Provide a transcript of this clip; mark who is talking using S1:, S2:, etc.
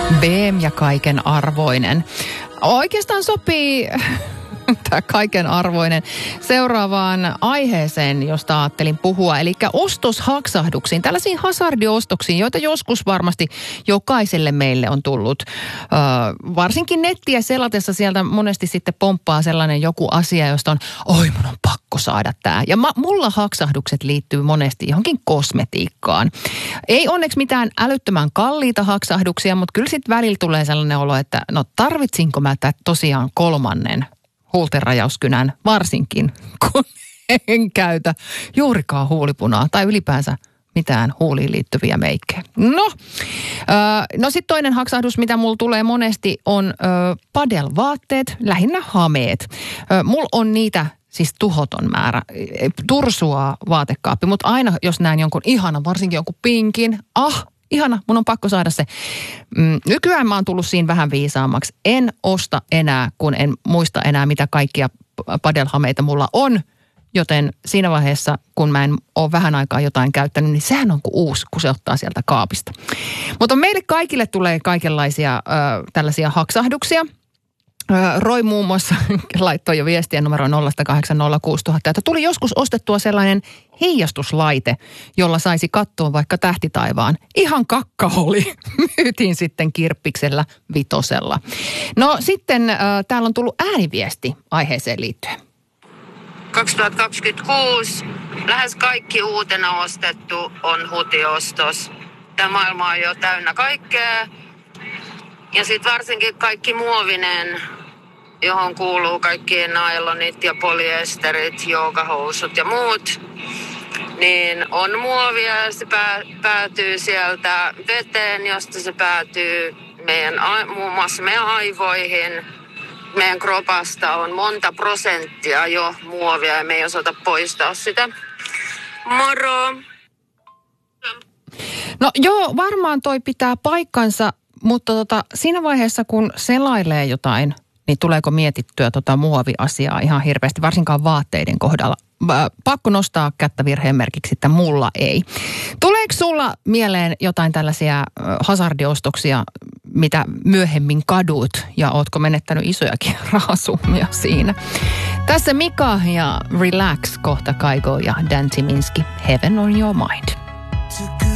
S1: BM ja kaiken arvoinen. Oikeastaan sopii tämä kaiken arvoinen seuraavaan aiheeseen, josta ajattelin puhua. Eli ostoshaksahduksiin, tällaisiin hazardiostoksiin, joita joskus varmasti jokaiselle meille on tullut. Varsinkin nettiä selatessa sieltä monesti sitten pomppaa sellainen joku asia, josta on, oi mun on pakko saada tämä. Ja mulla haksahdukset liittyy monesti johonkin kosmetiikkaan. Ei onneksi mitään älyttömän kalliita haksahduksia, mutta kyllä sitten välillä tulee sellainen olo, että no tarvitsinko mä tosiaan kolmannen huultenrajauskynän, varsinkin kun en käytä juurikaan huulipunaa tai ylipäänsä mitään huuliin liittyviä meikkejä. No sitten toinen haksahdus, mitä mulla tulee monesti, on padelvaatteet, lähinnä hameet. Mulla on niitä siis tuhoton määrä. Tursua vaatekaappi, mutta aina jos näen jonkun ihanan, varsinkin jonkun pinkin, ihana, mun on pakko saada se. Nykyään mä oon tullut siinä vähän viisaammaksi. En osta enää, kun en muista enää, mitä kaikkia padelhameita mulla on. Joten siinä vaiheessa, kun mä en ole vähän aikaa jotain käyttänyt, niin sehän on kuin uusi, kun se ottaa sieltä kaapista. Mutta meille kaikille tulee kaikenlaisia tällaisia haksahduksia. Roy muun muassa laittoi jo viestiä numero 0806000, että tuli joskus ostettua sellainen heijastuslaite, jolla saisi katsoa vaikka tähtitaivaan. Ihan kakka oli. Myytiin sitten kirppiksellä 5. No sitten täällä on tullut ääniviesti aiheeseen liittyen.
S2: 2026 lähes kaikki uutena ostettu on hutiostos. Tämä maailma on jo täynnä kaikkea. Ja sitten varsinkin kaikki muovinen, johon kuuluu kaikki nailonit ja polyesterit, joogahousut ja muut, niin on muovia ja se päätyy sieltä veteen, josta se päätyy muun muassa meidän aivoihin. Meidän kropasta on monta prosenttia jo muovia ja me ei osata poistaa sitä. Moro!
S1: No joo, varmaan toi pitää paikkansa, mutta siinä vaiheessa kun selailee jotain, niin tuleeko mietittyä muoviasiaa ihan hirveästi, varsinkaan vaatteiden kohdalla. Pakko nostaa kättä virheen merkiksi, että mulla ei. Tuleeko sulla mieleen jotain tällaisia hazardiostoksia, mitä myöhemmin kadut, ja ootko menettänyt isojakin rahasummia siinä? Tässä Mika ja Relax, kohta Kaigo ja Dan Tyminski, Heaven on Your Mind.